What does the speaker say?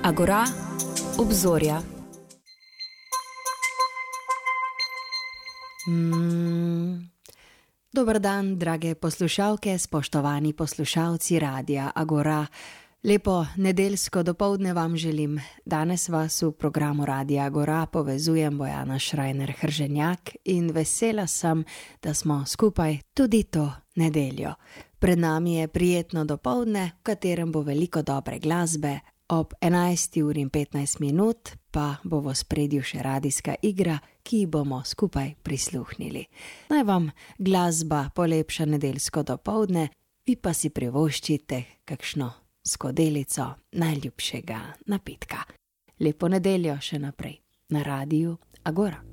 Agora, obzorja. Dober dan, drage poslušalke, spoštovani poslušalci Radia Agora. Lepo nedeljsko dopoldne vam želim. Danes vas v programu Radia Agora povezujem Bojana Šrajner-Hrženjak in vesela sem, da smo skupaj tudi to nedeljo. Pred nami je prijetno dopoldne, v katerem bo veliko dobre glasbe. Ob 11:15 pa bo v ospredju še radijska igra, ki ji bomo skupaj prisluhnili. Naj vam glasba polepša nedeljsko dopoldne, vi pa si privoščite kakšno skodelico najljubšega napitka. Lepo nedeljo še naprej na Radiu Agora.